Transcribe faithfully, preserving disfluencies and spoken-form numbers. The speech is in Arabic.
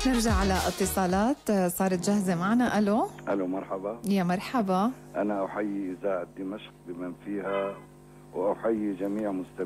نرجع على اتصالات صارت جاهزة معنا. ألو. ألو مرحبا. يا مرحبا. أنا أحيي إذاعة دمشق بمن فيها، وأحيي جميع مستمعين